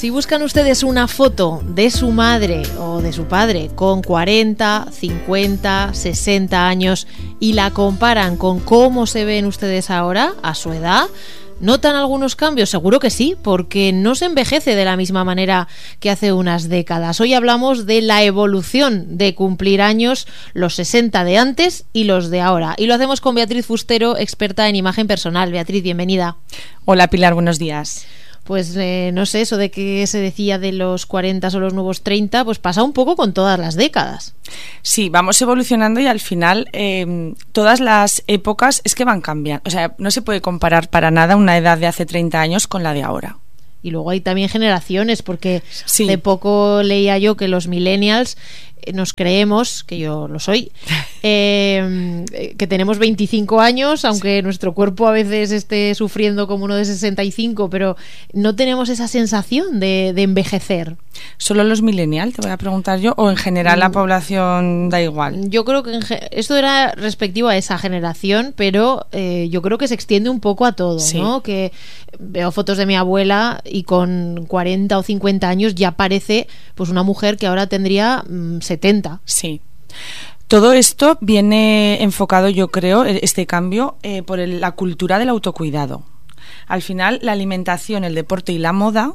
Si buscan ustedes una foto de su madre o de su padre con 40, 50, 60 años y la comparan con cómo se ven ustedes ahora, a su edad, ¿notan algunos cambios? Seguro que sí, porque no se envejece de la misma manera que hace unas décadas. Hoy hablamos de la evolución de cumplir años, los 60 de antes y los de ahora. Y lo hacemos con Beatriz Fustero, experta en imagen personal. Beatriz, bienvenida. Hola Pilar, buenos días. Pues no sé, eso de que se decía de los 40 o los nuevos 30, pues pasa un poco con todas las décadas. Sí, vamos evolucionando y al final todas las épocas es que van cambiando. O sea, no se puede comparar para nada una edad de hace 30 años con la de ahora. Y luego hay también generaciones, porque sí. De poco leía yo que los millennials nos creemos, que yo lo soy, que tenemos 25 años, aunque nuestro cuerpo a veces esté sufriendo como uno de 65, pero no tenemos esa sensación de envejecer. ¿Solo los millennials, te voy a preguntar yo, o en general la población da igual? Yo creo que esto era respectivo a esa generación, pero yo creo que se extiende un poco a todo, sí. ¿no? Que veo fotos de mi abuela y con 40 o 50 años ya parece pues una mujer que ahora tendría 70. Sí. Todo esto viene enfocado, yo creo, este cambio, por la cultura del autocuidado. Al final, la alimentación, el deporte y la moda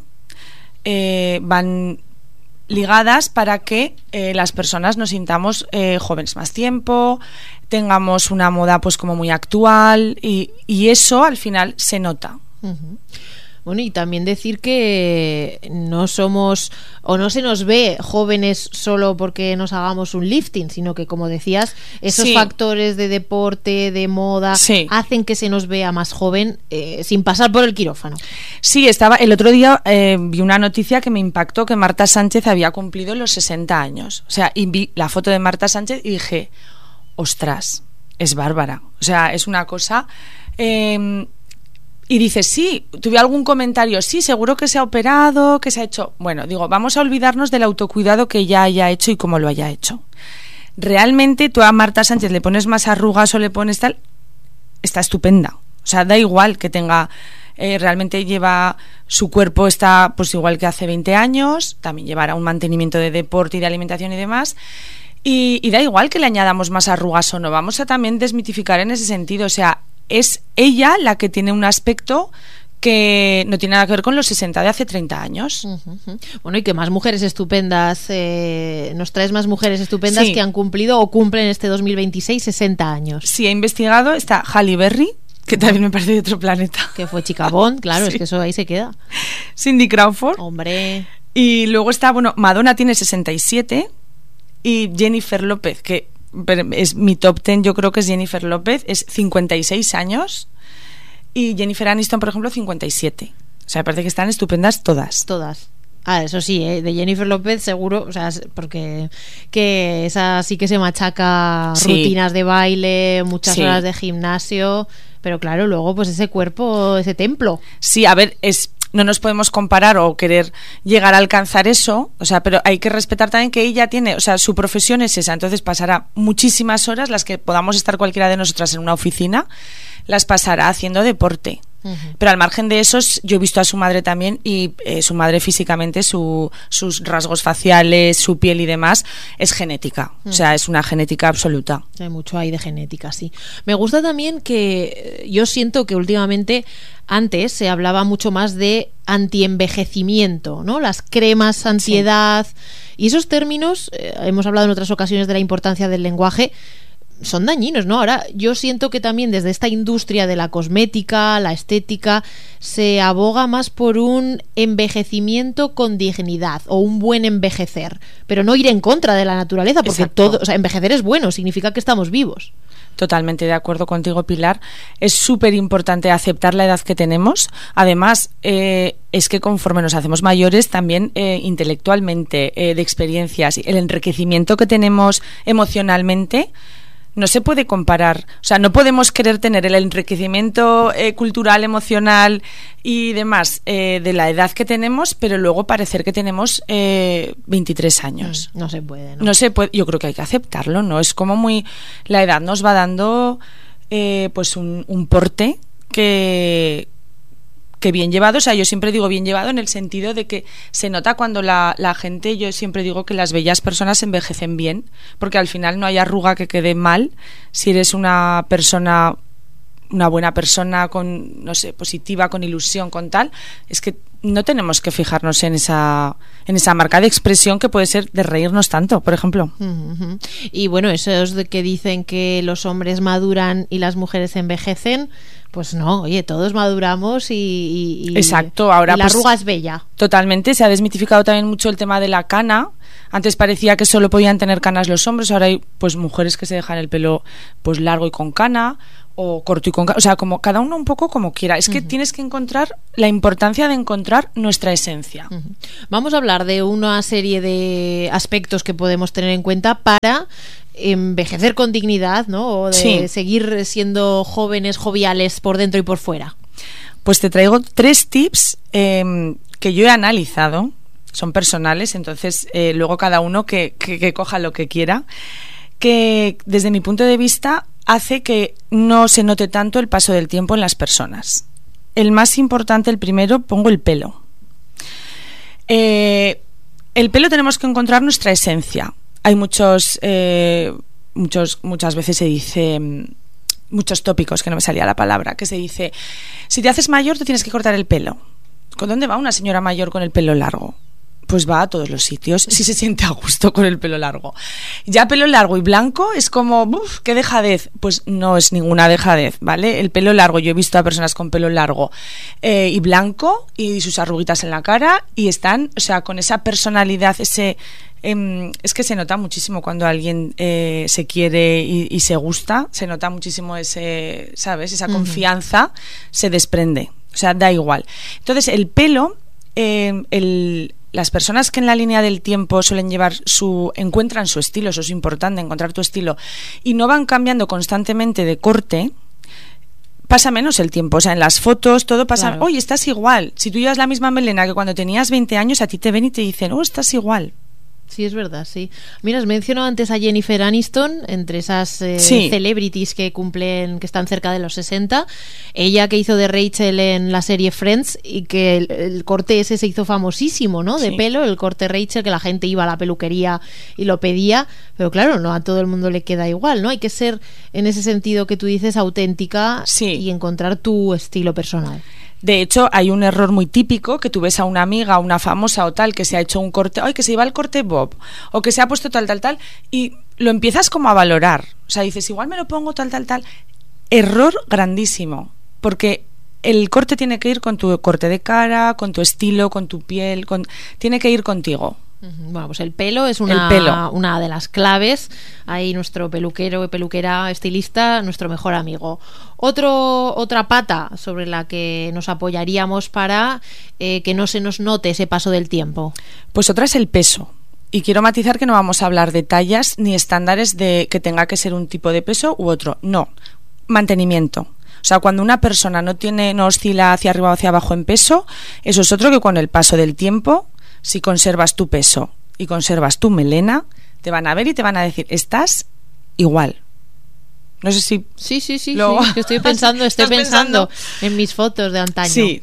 van ligadas para que las personas nos sintamos jóvenes más tiempo, tengamos una moda pues como muy actual y eso al final se nota. Uh-huh. Bueno, y también decir que no somos o no se nos ve jóvenes solo porque nos hagamos un lifting, sino que, como decías, esos sí. factores de deporte, de moda, sí. hacen que se nos vea más joven sin pasar por el quirófano. Sí, el otro día vi una noticia que me impactó, que Marta Sánchez había cumplido los 60 años. O sea, y vi la foto de Marta Sánchez y dije, ostras, es bárbara. O sea, es una cosa... Y dices, sí, tuve algún comentario, sí, seguro que se ha operado, que se ha hecho... Bueno, digo, vamos a olvidarnos del autocuidado que ya haya hecho y cómo lo haya hecho. Realmente tú a Marta Sánchez le pones más arrugas o le pones tal, está estupenda. O sea, da igual que tenga... realmente lleva... Su cuerpo está pues igual que hace 20 años, también llevará un mantenimiento de deporte y de alimentación y demás... Y da igual que le añadamos más arrugas o no. Vamos a también desmitificar en ese sentido, o sea... Es ella la que tiene un aspecto que no tiene nada que ver con los 60 de hace 30 años. Uh-huh. Bueno, y que más mujeres estupendas, nos traes más mujeres estupendas sí. que han cumplido o cumplen este 2026 60 años. Sí, he investigado, está Halle Berry, que también me parece de otro planeta. Que fue chica Bond, claro, sí. Es que eso ahí se queda. Cindy Crawford. Hombre. Y luego está, bueno, Madonna tiene 67 y Jennifer López, que... es mi top 10, yo creo que es Jennifer López, es 56 años y Jennifer Aniston, por ejemplo, 57. O sea, me parece que están estupendas todas. Todas. Ah, eso sí, de Jennifer López seguro, o sea, porque que esa sí que se machaca sí. rutinas de baile, muchas sí. horas de gimnasio, pero claro, luego pues ese cuerpo, ese templo. Sí, a ver, no nos podemos comparar o querer llegar a alcanzar eso, o sea, pero hay que respetar también que ella tiene, o sea, su profesión es esa, entonces pasará muchísimas horas, las que podamos estar cualquiera de nosotras en una oficina, las pasará haciendo deporte. Uh-huh. Pero al margen de eso, yo he visto a su madre también y su madre físicamente, sus rasgos faciales, su piel y demás, es genética, o sea, es una genética absoluta. Hay mucho ahí de genética, sí. Me gusta también que yo siento que últimamente antes se hablaba mucho más de antienvejecimiento, ¿no? Las cremas antiedad sí. Y esos términos, hemos hablado en otras ocasiones de la importancia del lenguaje, son dañinos, ¿no? Ahora yo siento que también desde esta industria de la cosmética, la estética, se aboga más por un envejecimiento con dignidad o un buen envejecer, pero no ir en contra de la naturaleza, porque exacto. todo, o sea, envejecer es bueno, significa que estamos vivos. Totalmente de acuerdo contigo, Pilar. Es súper importante aceptar la edad que tenemos. Además, es que conforme nos hacemos mayores, también intelectualmente, de experiencias, el enriquecimiento que tenemos emocionalmente no se puede comparar. O sea, no podemos querer tener el enriquecimiento cultural, emocional y demás de la edad que tenemos, pero luego parecer que tenemos 23 años. No se puede, ¿no? No se puede. Yo creo que hay que aceptarlo, ¿no? Es como muy... La edad nos va dando pues un porte que que bien llevado, o sea, yo siempre digo bien llevado en el sentido de que se nota cuando la gente, yo siempre digo que las bellas personas envejecen bien, porque al final no hay arruga que quede mal si eres una buena persona, con, no sé, positiva, con ilusión, con tal. Es que no tenemos que fijarnos en esa marca de expresión que puede ser de reírnos tanto, por ejemplo. Uh-huh. Y bueno, esos de que dicen que los hombres maduran y las mujeres envejecen, pues no, oye, todos maduramos y exacto, ahora y la pues, arruga es bella. Totalmente, se ha desmitificado también mucho el tema de la cana. Antes parecía que solo podían tener canas los hombres, ahora hay pues mujeres que se dejan el pelo pues largo y con cana, o corto y con cana, o sea, como cada uno un poco como quiera. Es que tienes que encontrar la importancia de encontrar nuestra esencia. Vamos a hablar de una serie de aspectos que podemos tener en cuenta para envejecer con dignidad, ¿no? O de seguir siendo jóvenes, joviales por dentro y por fuera. Pues te traigo 3 tips que yo he analizado, son personales, entonces luego cada uno que coja lo que quiera, que desde mi punto de vista hace que no se note tanto el paso del tiempo en las personas. El más importante, el primero, pongo el pelo. El pelo tenemos que encontrar nuestra esencia. Hay muchas veces se dice, muchos tópicos, que no me salía la palabra, que se dice, si te haces mayor te tienes que cortar el pelo. ¿Con dónde va una señora mayor con el pelo largo? Pues va a todos los sitios, si se siente a gusto con el pelo largo. Ya pelo largo y blanco es como, ¡uf!, qué dejadez. Pues no es ninguna dejadez, ¿vale? El pelo largo, yo he visto a personas con pelo largo y blanco y sus arruguitas en la cara y están, o sea, con esa personalidad, es que se nota muchísimo cuando alguien se quiere y se gusta, se nota muchísimo ese, ¿sabes? Esa confianza se desprende, o sea, da igual. Entonces, el pelo, las personas que en la línea del tiempo suelen encuentran su estilo, eso es importante, encontrar tu estilo, y no van cambiando constantemente de corte, pasa menos el tiempo, o sea, en las fotos todo pasa, claro. Oye, estás igual, si tú llevas la misma melena que cuando tenías 20 años, a ti te ven y te dicen, oh, estás igual. Sí, es verdad, sí. Mira, has mencionado antes a Jennifer Aniston, entre esas celebrities que están cerca de los 60. Ella que hizo de Rachel en la serie Friends y que el corte ese se hizo famosísimo, ¿no? De pelo, el corte Rachel, que la gente iba a la peluquería y lo pedía. Pero claro, no a todo el mundo le queda igual, ¿no? Hay que ser, en ese sentido que tú dices, auténtica y encontrar tu estilo personal. De hecho, hay un error muy típico que tú ves a una amiga, una famosa o tal, que se ha hecho un corte, ¡ay, que se lleva el corte bob! O que se ha puesto tal, y lo empiezas como a valorar. O sea, dices, igual me lo pongo tal. Error grandísimo, porque el corte tiene que ir con tu corte de cara, con tu estilo, con tu piel, tiene que ir contigo. Bueno, pues el pelo es una de las claves. Ahí nuestro peluquero y peluquera estilista, nuestro mejor amigo. Otra pata sobre la que nos apoyaríamos para que no se nos note ese paso del tiempo. Pues otra es el peso. Y quiero matizar que no vamos a hablar de tallas ni estándares de que tenga que ser un tipo de peso u otro. No, mantenimiento. O sea, cuando una persona no oscila hacia arriba o hacia abajo en peso, eso es otro que con el paso del tiempo, si conservas tu peso y conservas tu melena, te van a ver y te van a decir, estás igual. No sé si... Sí, que estoy pensando en mis fotos de antaño. Sí.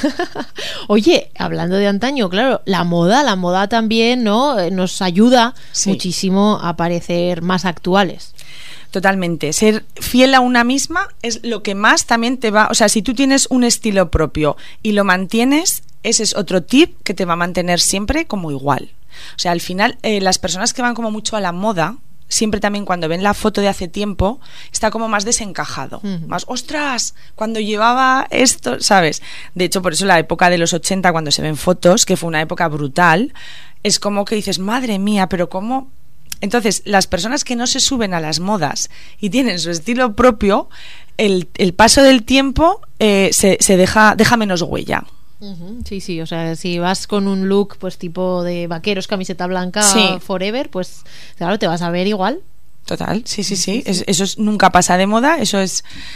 Oye, hablando de antaño, claro, la moda también, ¿no? Nos ayuda muchísimo a parecer más actuales. Totalmente. Ser fiel a una misma es lo que más también te va... O sea, si tú tienes un estilo propio y lo mantienes, ese es otro tip que te va a mantener siempre como igual. O sea, al final, las personas que van como mucho a la moda, siempre también cuando ven la foto de hace tiempo, está como más desencajado. Más, ¡ostras! Cuando llevaba esto, ¿sabes? De hecho, por eso la época de los 80, cuando se ven fotos, que fue una época brutal, es como que dices, madre mía, pero ¿cómo...? Entonces, las personas que no se suben a las modas y tienen su estilo propio, el paso del tiempo deja menos huella. Sí, o sea, si vas con un look pues tipo de vaqueros, camiseta blanca, forever, pues claro, te vas a ver igual. Total, sí. Eso nunca pasa de moda, eso es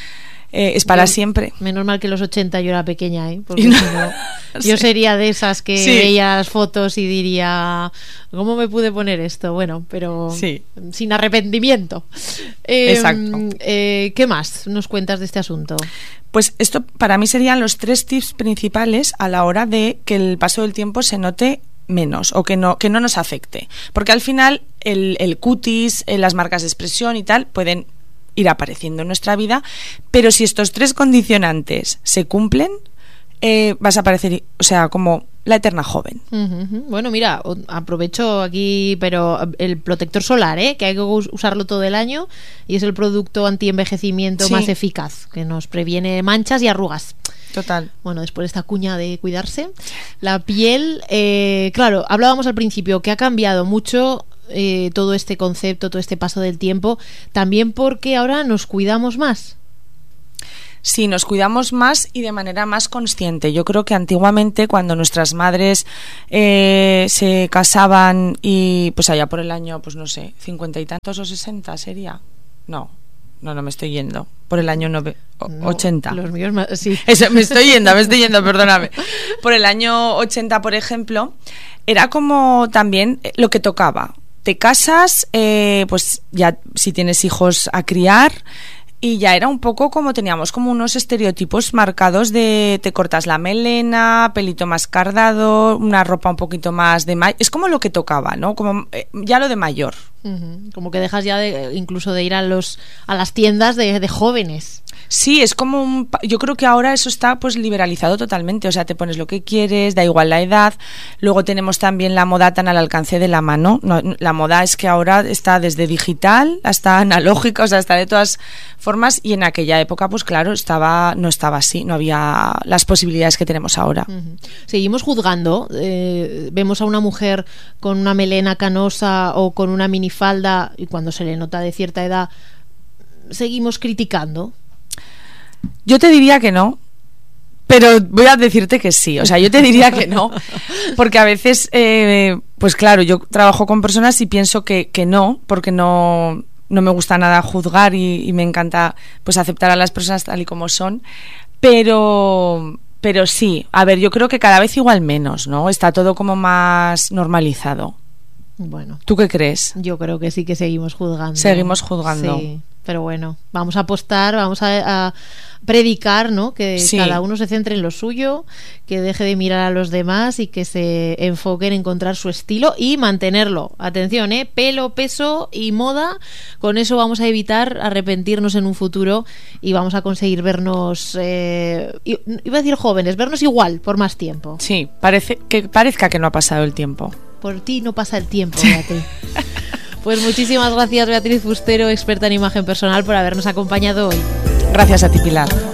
es para siempre. Menos mal que en los 80 yo era pequeña, porque si no, yo sería de esas que veía las fotos y diría, ¿cómo me pude poner esto? Bueno, pero sin arrepentimiento. Exacto. ¿Qué más nos cuentas de este asunto? Pues esto para mí serían los 3 tips principales a la hora de que el paso del tiempo se note menos o que no nos afecte, porque al final el cutis, las marcas de expresión y tal pueden ir apareciendo en nuestra vida, pero si estos 3 condicionantes se cumplen, vas a parecer, o sea, como la eterna joven. Bueno, mira, aprovecho aquí, pero el protector solar, que hay que usarlo todo el año, y es el producto anti-envejecimiento más eficaz, que nos previene manchas y arrugas. Total. Bueno, después de esta cuña de cuidarse, la piel, claro, hablábamos al principio que ha cambiado mucho todo este concepto, todo este paso del tiempo, también porque ahora nos cuidamos más. Sí, nos cuidamos más y de manera más consciente. Yo creo que antiguamente, cuando nuestras madres se casaban y pues allá por el año, pues no sé, 50 y tantos o 60 sería. No, me estoy yendo. Por el año 80. Los míos más, sí. Eso, me estoy yendo, perdóname. Por el año 80, por ejemplo, era como también lo que tocaba. Te casas, pues ya si tienes hijos a criar, y ya era un poco como teníamos como unos estereotipos marcados de te cortas la melena, pelito más cardado, una ropa un poquito más de es como lo que tocaba, ¿no? Como ya lo de mayor. Como que dejas ya incluso de ir a las tiendas de jóvenes. Sí, es como yo creo que ahora eso está pues liberalizado totalmente, o sea, te pones lo que quieres, da igual la edad. Luego tenemos también la moda tan al alcance de la mano. No, la moda es que ahora está desde digital hasta analógica, o sea, está de todas formas, y en aquella época pues claro, no estaba así, no había las posibilidades que tenemos ahora. Seguimos juzgando, vemos a una mujer con una melena canosa o con una minifalda y cuando se le nota de cierta edad seguimos criticando. Yo te diría que no, pero voy a decirte que sí. O sea, yo te diría que no, porque a veces, pues claro, yo trabajo con personas y pienso que no, porque no me gusta nada juzgar y me encanta pues aceptar a las personas tal y como son, pero sí, a ver, yo creo que cada vez igual menos, ¿no? Está todo como más normalizado. Bueno, ¿tú qué crees? Yo creo que sí que seguimos juzgando. Seguimos juzgando. Sí, pero bueno, vamos a apostar, vamos a predicar, ¿no? Que cada uno se centre en lo suyo, que deje de mirar a los demás y que se enfoque en encontrar su estilo y mantenerlo. Atención, pelo, peso y moda. Con eso vamos a evitar arrepentirnos en un futuro y vamos a conseguir vernos, iba a decir jóvenes, vernos igual por más tiempo. Sí, parezca que no ha pasado el tiempo. Por ti no pasa el tiempo, Beatriz. Pues muchísimas gracias, Beatriz Fustero, experta en imagen personal, por habernos acompañado hoy. Gracias a ti, Pilar.